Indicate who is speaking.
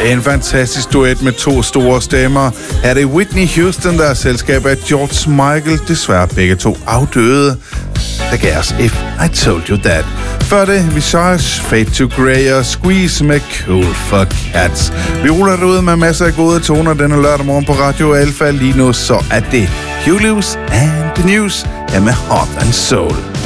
Speaker 1: En fantastisk duet med to store stemmer. Her er det Whitney Houston, der er selskab af George Michael, desværre begge to afdøde. Der gav os If I Told You That. Før det, Visage, Fade to Grey og Squeeze med Cool for Cats. Vi ruller det ud med masser af gode toner denne lørdag morgen på Radio Alpha. Lige nu så er det Julius and the News her med Heart and Soul.